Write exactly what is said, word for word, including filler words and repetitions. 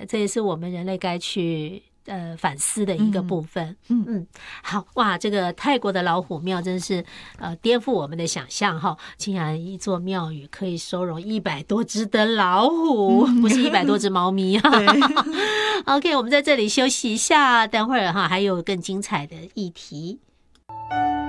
这也是我们人类该去呃反思的一个部分。嗯嗯，好哇，这个泰国的老虎庙真是呃颠覆我们的想象哈，竟然一座庙宇可以收容一百多只的老虎，嗯、不是一百多只猫咪哈。OK， 我们在这里休息一下，等会儿哈还有更精彩的议题。